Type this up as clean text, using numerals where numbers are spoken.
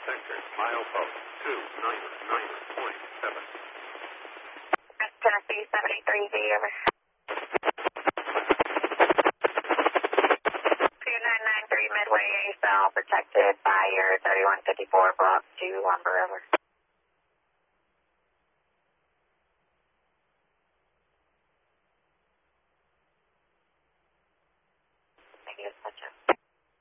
sector, milepost 299.7. Tennessee 783Z, over. 2993 Midway South, protected by your 3154 block 2 lumber, over.